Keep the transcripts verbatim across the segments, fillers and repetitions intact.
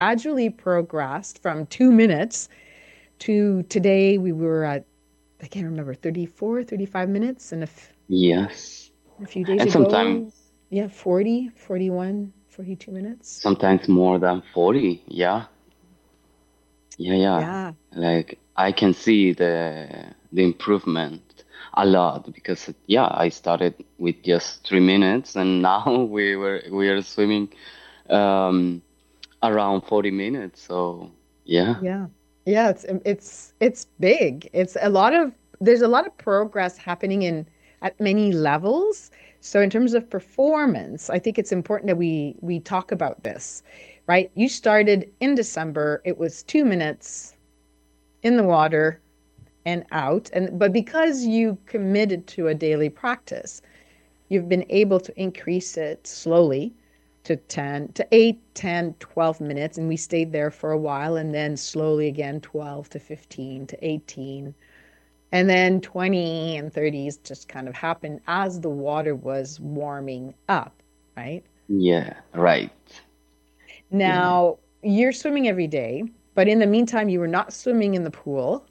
gradually progressed from two minutes to today we were at, I can't remember, thirty-four, thirty-five minutes. And a, f- Yes. a few days And sometimes, ago, yeah, forty, forty-one, forty-two minutes. sometimes more than forty. Yeah. Yeah, yeah. Yeah. Like I can see the the improvement a lot because yeah, I started with just three minutes and now we were we are swimming um around forty minutes. So yeah. Yeah. Yeah, it's it's it's big. It's a lot of there's a lot of progress happening in at many levels. So in terms of performance, I think it's important that we we talk about this, right? You started in December, it was two minutes in the water and out. And but because you committed to a daily practice, you've been able to increase it slowly to ten to eight, ten, twelve minutes, and we stayed there for a while, and then slowly again twelve to fifteen to eighteen, and then twenty and thirties just kind of happened as the water was warming up, right? Yeah, right. Yeah. Now you're swimming every day, but in the meantime you were not swimming in the pool,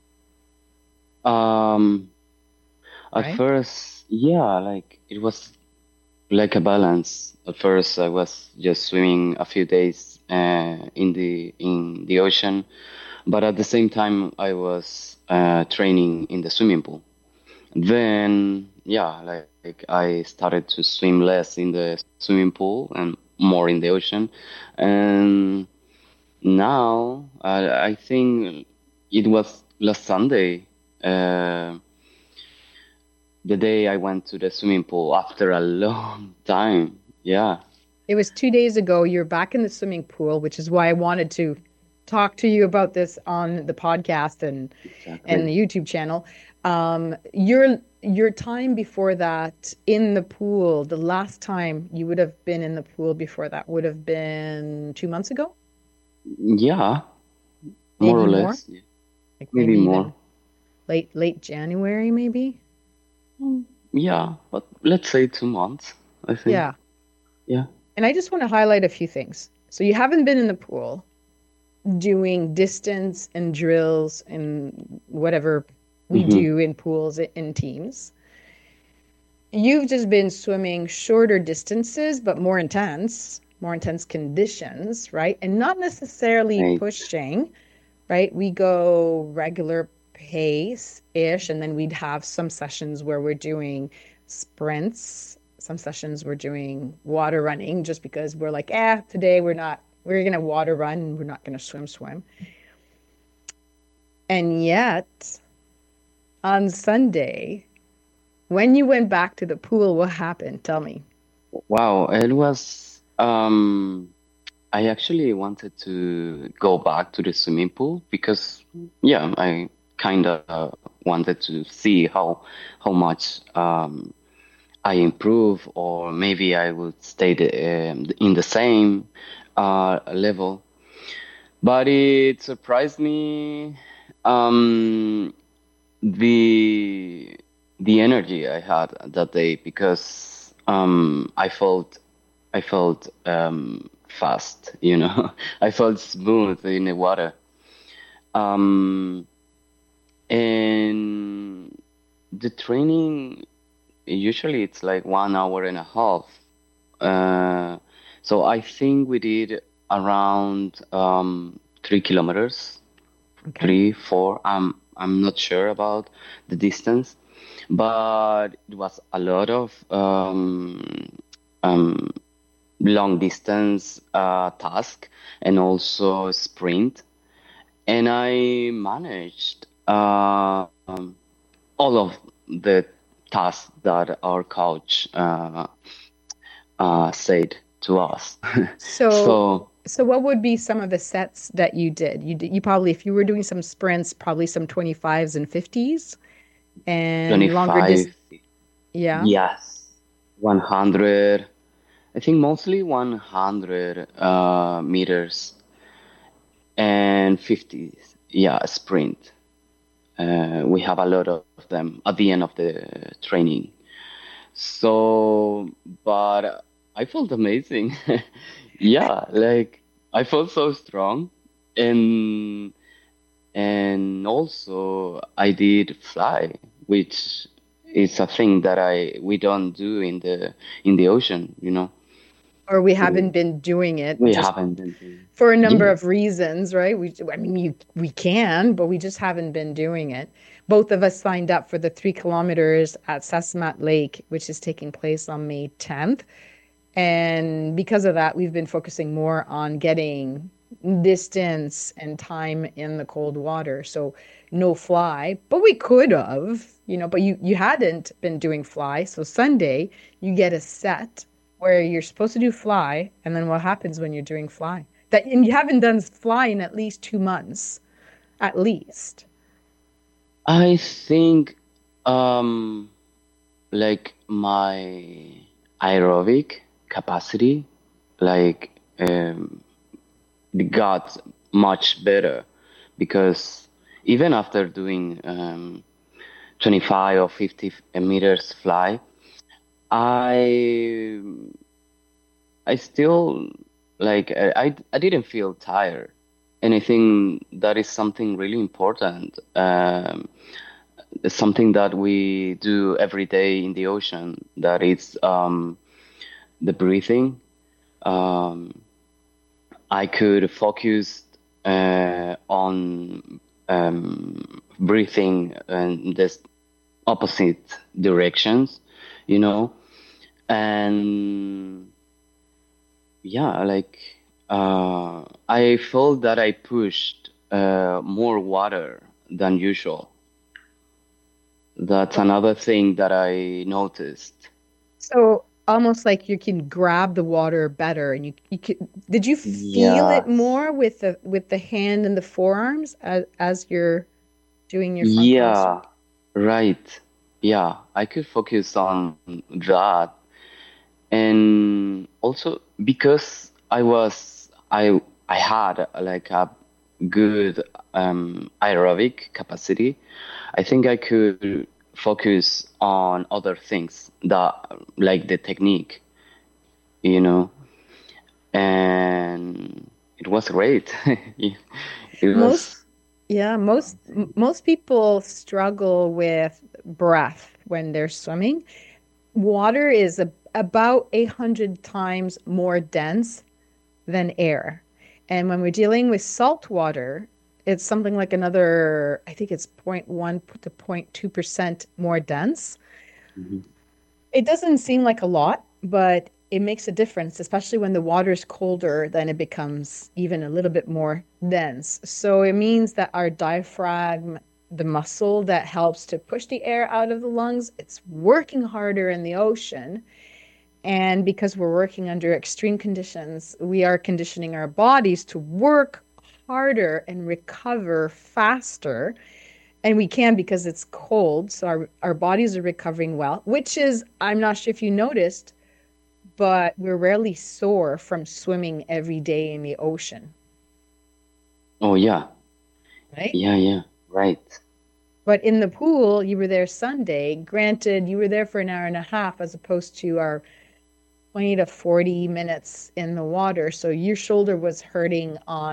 Um at right? first, yeah, like it was like a balance. At first I was just swimming a few days uh in the in the ocean, but at the same time I was uh training in the swimming pool. Then, yeah, like, like I started to swim less in the swimming pool and more in the ocean. And now I, I think it was last Sunday, uh, the day I went to the swimming pool after a long time. Yeah, It was two days ago. You're back in the swimming pool, which is why I wanted to talk to you about this on the podcast and and exactly. the YouTube channel. Um, your your time before that in the pool, the last time you would have been in the pool before that would have been two months ago, Yeah, more maybe or more, less. Yeah. like Maybe maybe more. even late late January, maybe. Mm, yeah, but let's say two months, I think. Yeah. Yeah. And I just want to highlight a few things. So you haven't been in the pool doing distance and drills and whatever we Mm-hmm. do in pools in teams. You've just been swimming shorter distances, but more intense, more intense conditions, right? And not necessarily Right. pushing, right? We go regular pace ish, and then we'd have some sessions where we're doing sprints. Some sessions we're doing water running just because we're like, eh, today we're not, we're going to water run, we're not going to swim, swim. And yet, on Sunday, when you went back to the pool, what happened? Tell me. Wow, it was um I actually wanted to go back to the swimming pool because yeah, I kind of wanted to see how how much um I improve or maybe I would stay the, um, in the same uh level. But it surprised me um the the energy I had that day because um I felt I felt um, fast, you know. I felt smooth in the water. Um, and the training usually it's like one hour and a half. Uh, so I think we did around um, three kilometers, Okay. three, four. I'm I'm not sure about the distance, but it was a lot of um, um, long distance uh, task and also sprint. And I managed uh, um, all of the tasks that our coach uh, uh, said to us. So, So so what would be some of the sets that you did? You did, you probably, if you were doing some sprints, probably some twenty-fives and fifties and longer dis twenty-five, yeah. yes, one hundred, I think mostly one hundred uh, meters and fifty, yeah, sprint. Uh, we have a lot of them at the end of the training. So, but I felt amazing. Yeah, like I felt so strong, and and also I did fly, which is a thing that I we don't do in the in the ocean, you know. Or we We haven't been doing it we just haven't been doing. for a number Yeah, of reasons, right? We, I mean, you, we can, but we just haven't been doing it. Both of us signed up for the three kilometers at Sesmat Lake, which is taking place on May tenth. And because of that, we've been focusing more on getting distance and time in the cold water. So no fly, but we could have, you know, but you you hadn't been doing fly. So Sunday, you get a set where you're supposed to do fly, and then what happens when you're doing fly? That and you haven't done fly in at least two months, at least. I think um like my aerobic capacity like um got much better because even after doing um twenty-five or fifty meters fly, I I still like I I I didn't feel tired. And I think that is something really important. Um, it's something that we do every day in the ocean. That is um, the breathing. Um, I could focus uh, on um, breathing in this opposite directions, you know, and yeah, like uh, I felt that I pushed uh, more water than usual. That's another thing that I noticed. So almost like you can grab the water better and you you could did you feel it Yes. more with the with the hand and the forearms as, as you're doing your front crawl Yeah, stroke? right. Yeah, I could focus on that. And also because I was I I had uh, like a good um, aerobic capacity, I think I could focus on other things that like the technique, you know, and it was great. It Most was yeah, most m- amazing. most people struggle with breath when they're swimming. Water is a, about a hundred times more dense than air. And when we're dealing with salt water, it's something like another, I think it's zero point zero point one to zero point two percent more dense. Mhm. It doesn't seem like a lot, but it makes a difference, especially when the water is colder, then it becomes even a little bit more dense. So it means that our diaphragm, the muscle that helps to push the air out of the lungs, it's working harder in the ocean. And because we're working under extreme conditions, we are conditioning our bodies to work harder and recover faster. And we can because it's cold. So our, our bodies are recovering well, which is, I'm not sure if you noticed, but we're rarely sore from swimming every day in the ocean, Oh yeah, right? yeah, yeah, right. But in the pool, you were there Sunday. Granted, you were there for an hour and a half as opposed to our twenty to forty minutes in the water. So your shoulder was hurting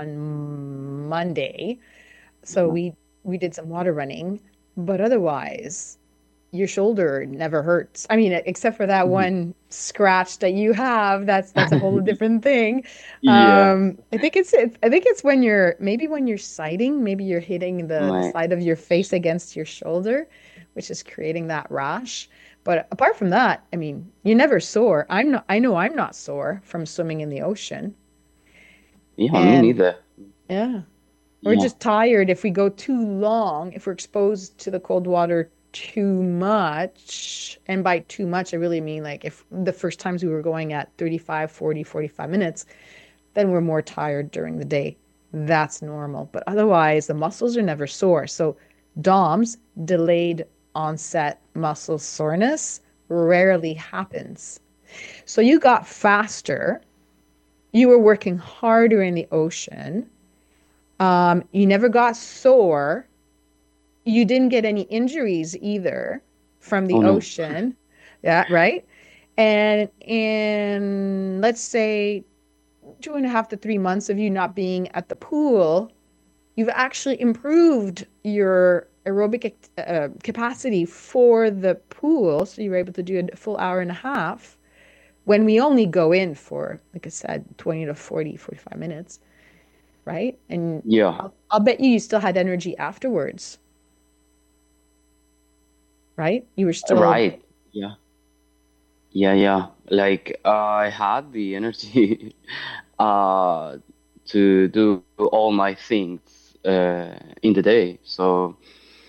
on Monday. So Uh-huh. we we did some water running, but otherwise your shoulder never hurts. I mean, except for that Mhm. one scratch that you have, that's that's a whole different thing. Yes, Um, I think it's, it's I think it's when you're maybe when you're sighting, maybe you're hitting the the my side of your face against your shoulder, which is creating that rash. But apart from that, I mean, you're never sore. I'm not, I know I'm not sore from swimming in the ocean. yeah, me And neither. yeah. We're Yeah. just tired if we go too long, if we're exposed to the cold water too much. And by too much, I really mean like if the first times we were going at thirty-five, forty, forty-five minutes, then we're more tired during the day. That's normal. But otherwise, the muscles are never sore. So, D O M S, delayed onset muscle soreness, rarely happens. So, you got faster. You were working harder in the ocean. Um, you never got sore. You didn't get any injuries either from Oh the no. ocean. Yeah, right. And and let's say two and a half to three months of you not being at the pool, you've actually improved your aerobic uh, capacity for the pool. So you were able to do a full hour and a half when we only go in for, like I said, twenty to forty, forty-five minutes, right? And Yeah. I'll, I'll bet you you still had energy afterwards, right? You were still, Right. Yeah. Yeah, yeah. Like I had the energy uh to do all my things uh in the day. So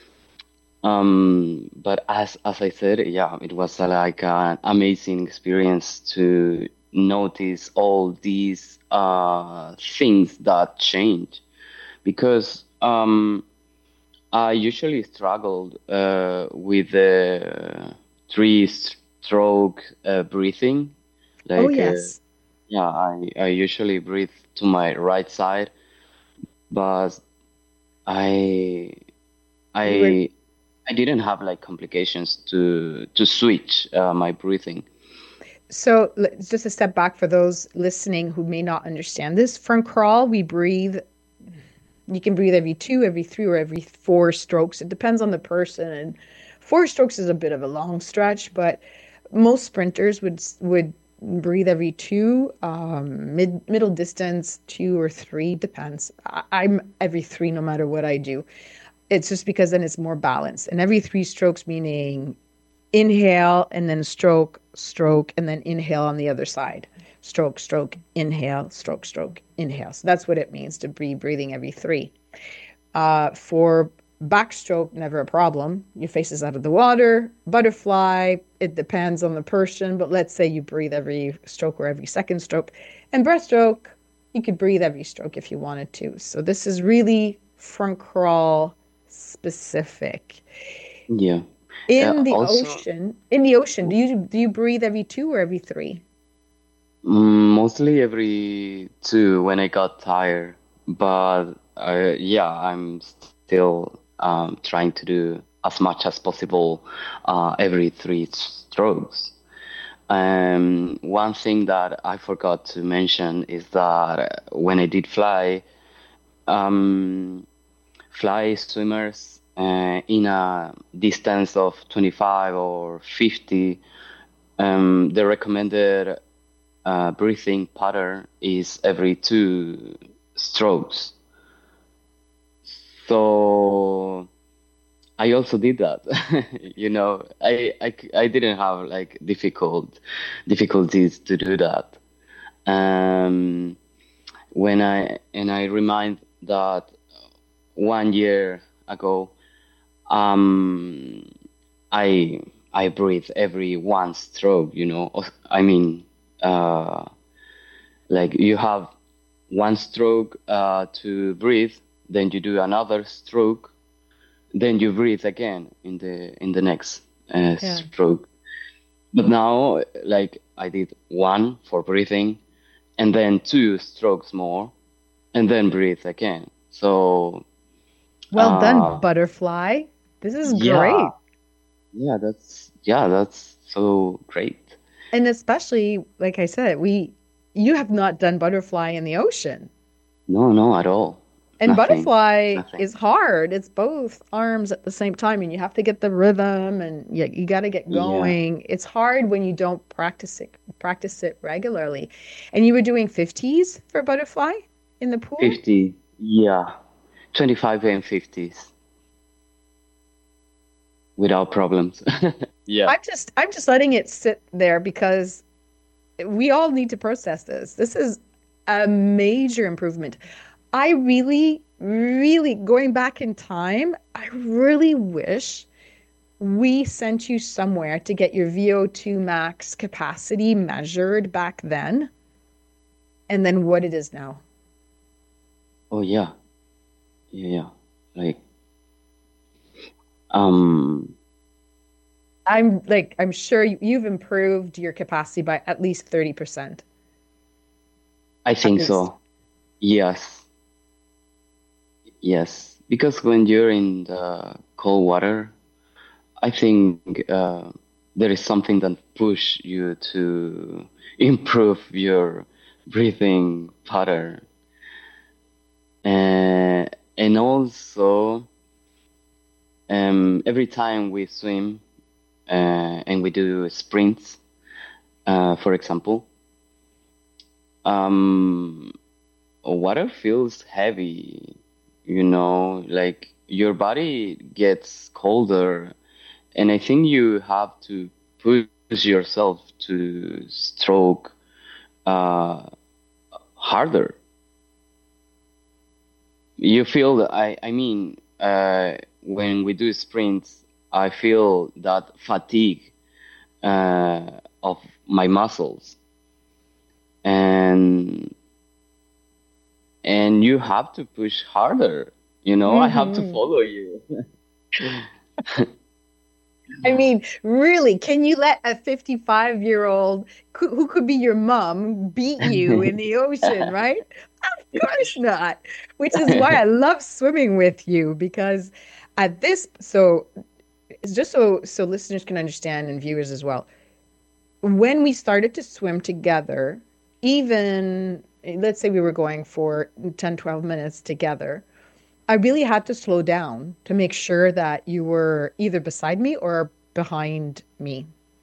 um but as as I said, yeah, it was uh, like an amazing experience to notice all these uh things that change because um I usually struggled uh, with the three-stroke uh, breathing. oh, Like, uh, yes. yeah, I, I usually breathe to my right side, but I You were I I didn't have like complications to to switch uh, my breathing. So, let's just a step back for those listening who may not understand this. From crawl, we breathe. You can breathe every two, every three, or every four strokes. It depends on the person. And four strokes is a bit of a long stretch, but most sprinters would would breathe every two. Um, mid middle distance, two or three depends. I, I'm every three, no matter what I do. It's just because then it's more balanced. And every three strokes, meaning inhale and then stroke, stroke, and then inhale on the other side. Stroke, stroke, inhale, stroke, stroke, inhale. So that's what it means to be breathing every three. Uh, for backstroke, never a problem. Your face is out of the water. Butterfly, it depends on the person, but let's say you breathe every stroke or every second stroke. And breaststroke, you could breathe every stroke if you wanted to. So this is really front crawl specific. Yeah. Uh, In the also, ocean, in the ocean, do you do you breathe every two or every three? mm, mostly every two when I got tired, but uh, yeah, I'm still um, trying to do as much as possible uh, every three strokes. Um, one thing that I forgot to mention is that when I did fly, um, fly swimmers uh, in a distance of twenty-five or fifty, um, the recommended uh, breathing pattern is every two strokes. So I also did that. You know, I, I, c- I didn't have like difficult difficulties to do that. Um, when I and I remind that one year ago, um, I I breathe every one stroke. You know, I mean, uh, like you have one stroke uh, to breathe, then you do another stroke, then you breathe again in the in the next uh, Yeah. stroke. But now, like I did one for breathing, and then two strokes more, and then breathe again. So, Well done, uh, butterfly. This is yeah, great. yeah, that's yeah, that's so great. And especially, like I said, we you have not done butterfly in the ocean. No, no, at all. And Nothing, butterfly nothing. is hard. It's both arms at the same time, and you have to get the rhythm and you, you got to get Yeah, going. It's hard when you don't practice it practice it regularly. And you were doing fifties for butterfly in the pool? fifty, yeah, twenty-five and fifties without problems. Yeah. I'm just I'm just letting it sit there because we all need to process this. This is a major improvement. I really, really, going back in time, I really wish we sent you somewhere to get your V O two max capacity measured back then and then what it is now. Oh yeah, yeah, yeah. Like, um, I'm like, I'm sure you- you've improved your capacity by at least thirty percent, I at think least. so. Yes, yes. Because when you're in the cold water, I think uh, there is something that push you to improve your breathing pattern. And and also, um, every time we swim uh, and we do sprints, uh, for example, um, water feels heavy, you know, like your body gets colder, and I think you have to push yourself to stroke uh, harder. You feel that I, I mean, uh, when we do sprints, I feel that fatigue uh, of my muscles, and and you have to push harder. You know, I have to Hmm. follow you. I mean, really, can you let a fifty-five year old who, who could be your mom beat you in the ocean, right? Of course not. Which is why I love swimming with you because at this, so it's just so so listeners can understand and viewers as well. When we started to swim together, even let's say we were going for ten, twelve minutes together, I really had to slow down to make sure that you were either beside me or behind me.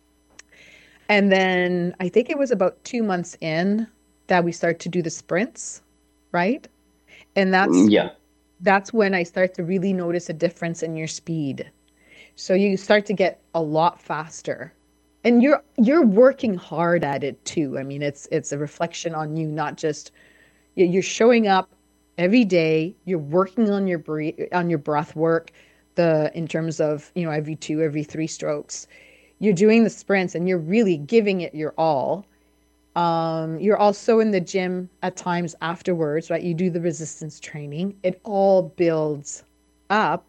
And then I think it was about two months in that we start to do the sprints, right? And that's Yeah, that's when I start to really notice a difference in your speed. So you start to get a lot faster. And you're you're working hard at it too. I mean, it's it's a reflection on you, not just you're showing up every day. You're working on your breath, on your breath work, the in terms of, you know, every two, every three strokes. You're doing the sprints and you're really giving it your all. Um, you're also in the gym at times afterwards, right? You do the resistance training. It all builds up.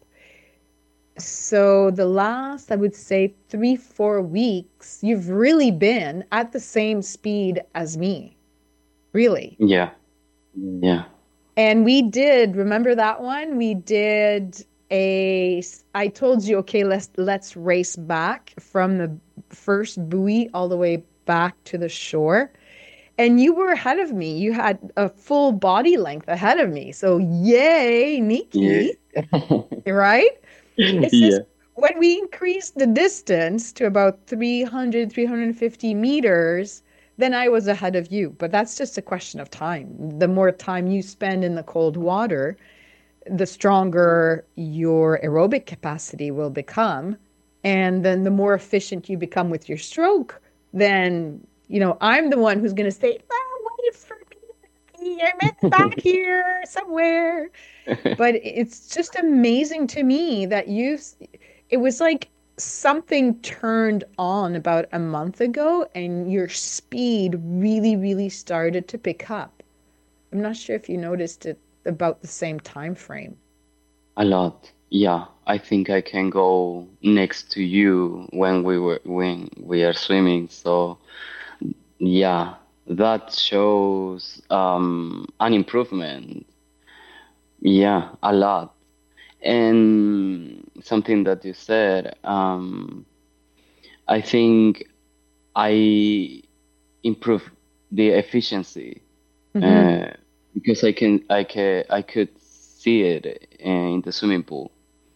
So the last, I would say, three, four weeks, you've really been at the same speed as me, really. yeah, yeah, And we did, remember that one? We did a, I told you, okay, let's let's race back from the first buoy all the way back to the shore. And you were ahead of me. You had a full body length ahead of me. So yay, yeah, Nikki, right? It's just yeah, when we increased the distance to about three hundred, three hundred fifty meters, then I was ahead of you. But that's just a question of time. The more time you spend in the cold water, the stronger your aerobic capacity will become. And then the more efficient you become with your stroke, then, you know, I'm the one who's going to say, oh, wait for me. I'm in the back here somewhere. But it's just amazing to me that you, it was like something turned on about a month ago and your speed really, really started to pick up. I'm not sure if you noticed it about the same time frame. a lot. Yeah, I think I can go next to you when we were when we are swimming. So yeah, that shows um an improvement. Yeah, a lot. And something that you said, um, I think I improve the efficiency Hmm. uh, because I can I can I could see it in the swimming pool,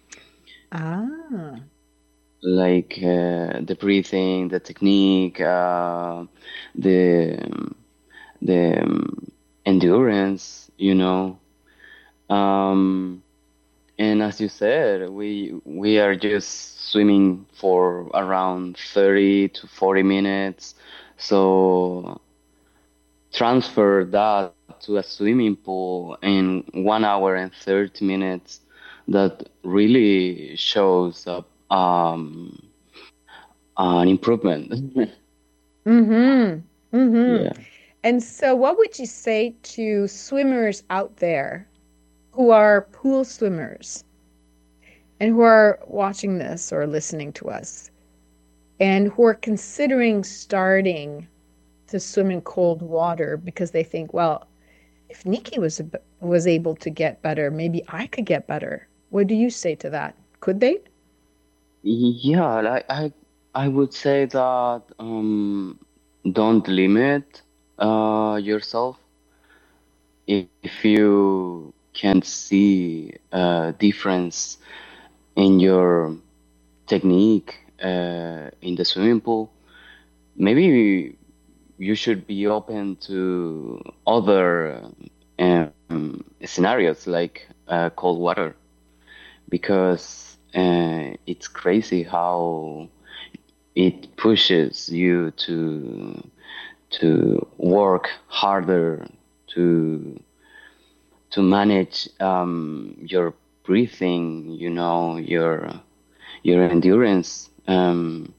Ah. like uh, the breathing, the technique, uh, the the um, endurance, you know. Um, And as you said, we we are just swimming for around thirty to forty minutes. So transfer that to a swimming pool in one hour and thirty minutes, that really shows up um, an improvement. Mm-hmm. Mm-hmm. Yeah. And so what would you say to swimmers out there who are pool swimmers and who are watching this or listening to us and who are considering starting to swim in cold water because they think, well, if Nikki was a, was able to get better, maybe I could get better. What do you say to that? Could they? Yeah, like I I would say that um don't limit. uh, yourself, if you can see a difference in your technique uh, in the swimming pool, maybe you should be open to other um, scenarios like uh, cold water, because uh, it's crazy how it pushes you to to work harder, to to manage um, your breathing, you know, your your endurance. Um,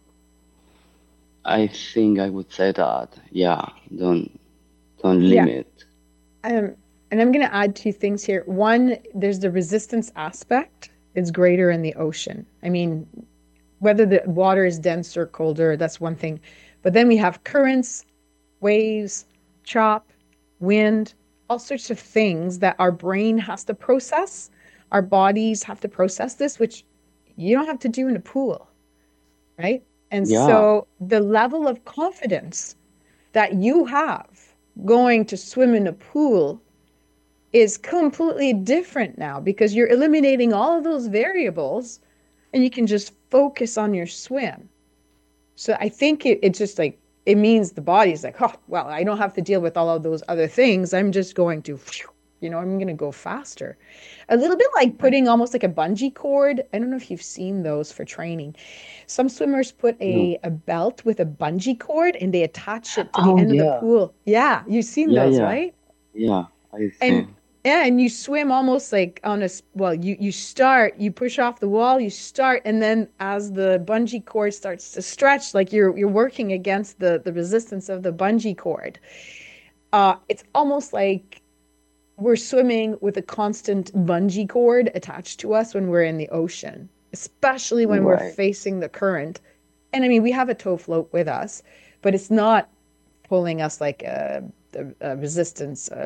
I think I would say that, yeah, don't don't Yeah. limit. Um, and I'm going to add two things here. One, there's the resistance aspect. It's greater in the ocean. I mean, whether the water is denser or colder, that's one thing. But then we have currents, waves, chop, wind, all sorts of things that our brain has to process. Our bodies have to process this, which you don't have to do in a pool, right? And Yeah, so the level of confidence that you have going to swim in a pool is completely different now because you're eliminating all of those variables and you can just focus on your swim. So I think it, it's just like, it means the body's like, oh, well, I don't have to deal with all of those other things. I'm just going to, you know, I'm going to go faster. A little bit like right. putting almost like a bungee cord. I don't know if you've seen those for training. Some swimmers put No. a, a belt with a bungee cord and they attach it to the Oh end of the yeah, pool. Yeah, you've seen yeah, those, yeah, right? yeah. I And see. yeah, and you swim almost like on a well, you you start, you push off the wall, you start, and then as the bungee cord starts to stretch, like you're you're working against the the resistance of the bungee cord. Uh, it's almost like we're swimming with a constant bungee cord attached to us when we're in the ocean, especially when we're Right. facing the current. And I mean, we have a tow float with us, but it's not pulling us like a, a, a resistance uh,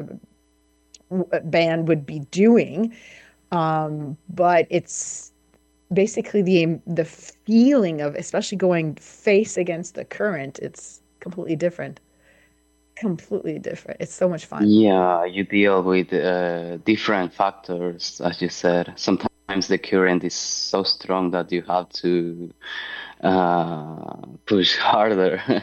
band would be doing. Um, but it's basically the the feeling of, especially going face against the current, it's completely different. Completely different. It's so much fun. Yeah, you deal with uh, different factors, as you said. Sometimes the current is so strong that you have to uh, push harder.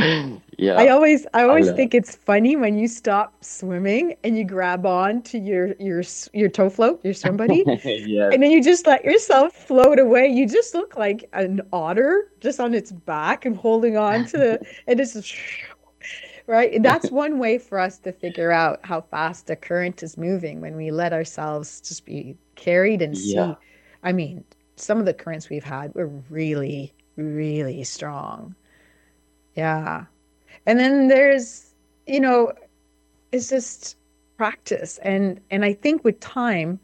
I Yeah, always I a always lot. think it's funny when you stop swimming and you grab on to your your your tow float, your swim buddy, Yes. and then you just let yourself float away. You just look like an otter just on its back and holding on to the and it's just right? That's one way for us to figure out how fast the current is moving when we let ourselves just be carried and Yeah. see. I mean, some of the currents we've had were really, really strong. Yeah. And then there's, you know, it's just practice. And and I think with time,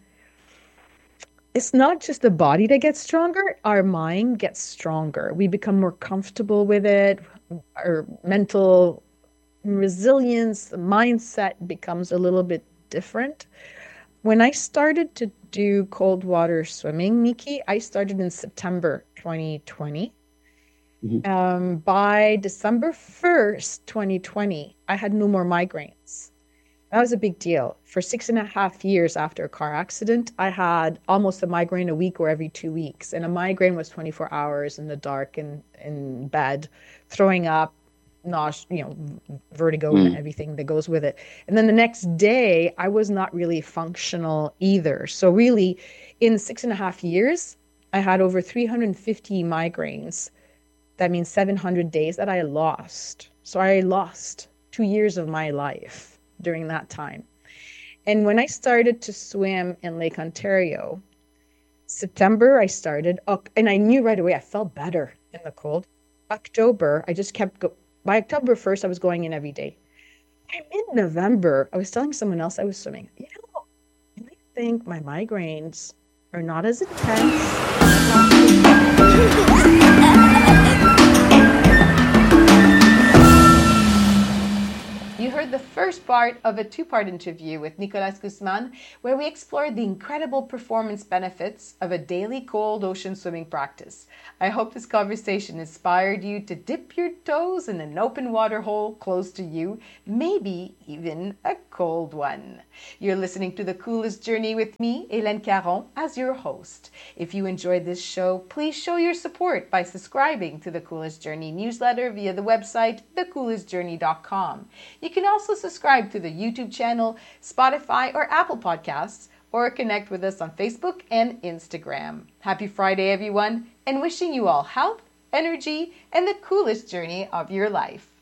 it's not just the body that gets stronger, our mind gets stronger. We become more comfortable with it. Our mental resilience, the mindset becomes a little bit different. When I started to do cold water swimming, Nikki, I started in September twenty twenty. Mhm. Um, by December first, twenty twenty, I had no more migraines. That was a big deal. For six and a half years after a car accident, I had almost a migraine a week or every two weeks. And a migraine was twenty-four hours in the dark and in bed, throwing up, nausea, you know, vertigo and Mm. everything that goes with it. And then the next day, I was not really functional either. So really, in six and a half years, I had over three hundred fifty migraines. That means seven hundred days that I lost. So I lost two years of my life during that time. And when I started to swim in Lake Ontario, September I started, and I knew right away I felt better in the cold. October, I just kept go. By October first, I was going in every day. By mid-November, I was telling someone else I was swimming. You know, I really think my migraines are not as intense, not as bad. You heard the first part of a two-part interview with Nicolas Guzman, where we explored the incredible performance benefits of a daily cold ocean swimming practice. I hope this conversation inspired you to dip your toes in an open water hole close to you, maybe even a cold one. You're listening to The Coolest Journey with me, Hélène Caron, as your host. If you enjoyed this show, please show your support by subscribing to The Coolest Journey newsletter via the website the coolest journey dot com. You can also subscribe to the YouTube channel, Spotify, or Apple Podcasts, or connect with us on Facebook and Instagram. Happy Friday, everyone, and wishing you all health, energy, and the coolest journey of your life.